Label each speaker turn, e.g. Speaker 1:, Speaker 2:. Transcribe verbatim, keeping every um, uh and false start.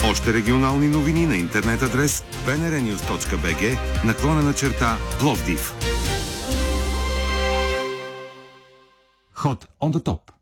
Speaker 1: Още регионални новини на интернет адрес би ен ар нюс точка би джи наклонена черта Пловдив. Hot on the top.